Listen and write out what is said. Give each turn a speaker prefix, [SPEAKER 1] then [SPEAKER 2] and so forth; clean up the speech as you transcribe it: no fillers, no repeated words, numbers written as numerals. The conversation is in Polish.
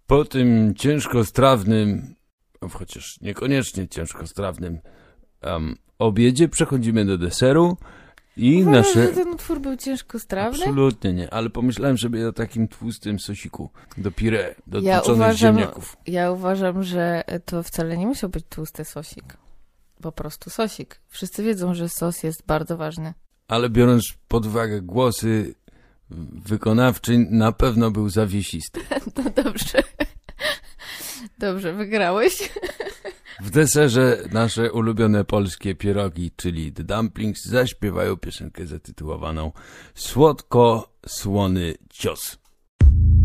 [SPEAKER 1] Po tym ciężkostrawnym, chociaż niekoniecznie ciężkostrawnym obiedzie przechodzimy do deseru i nasze...
[SPEAKER 2] ten utwór był ciężkostrawny?
[SPEAKER 1] Absolutnie nie, ale pomyślałem sobie o takim tłustym sosiku do pire, do tłuczonych ziemniaków.
[SPEAKER 2] Ja uważam, że to wcale nie musiał być tłusty sosik. Po prostu sosik. Wszyscy wiedzą, że sos jest bardzo ważny.
[SPEAKER 1] Ale biorąc pod uwagę głosy wykonawczyń, na pewno był zawiesisty.
[SPEAKER 2] No dobrze. Dobrze, wygrałeś.
[SPEAKER 1] W deserze nasze ulubione polskie pierogi, czyli The Dumplings, zaśpiewają piosenkę zatytułowaną Słodko-słony cios.